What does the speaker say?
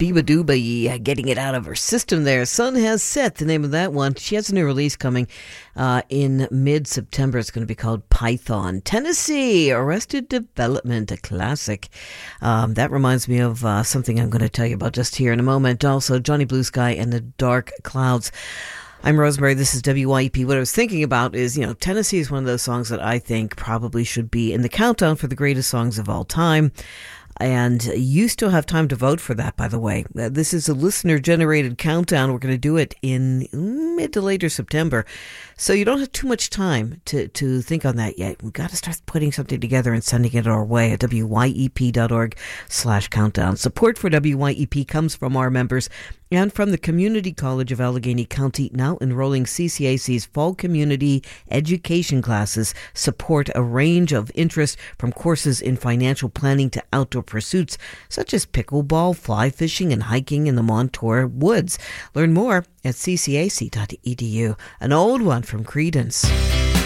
Biba Dooba getting it out of her system there. Sun Has Set, the name of that one. She has a new release coming in mid-September. It's going to be called Python. Tennessee, Arrested Development, a classic. That reminds me of something I'm going to tell you about just here in a moment. Also, Johnny Blue Sky and the Dark Clouds. I'm Rosemary. This is WYEP. What I was thinking about is, Tennessee is one of those songs that I think probably should be in the countdown for the greatest songs of all time. And you still have time to vote for that, by the way. This is a listener-generated countdown. We're going to do it in mid to later September. So you don't have too much time to think on that yet. We've got to start putting something together and sending it our way at wyep.org/countdown. Support for WYEP comes from our members and from the Community College of Allegheny County, now enrolling CCAC's fall community education classes. Support a range of interest from courses in financial planning to outdoor pursuits such as pickleball, fly fishing, and hiking in the Montour Woods. Learn more at ccac.edu. An old one from Creedence.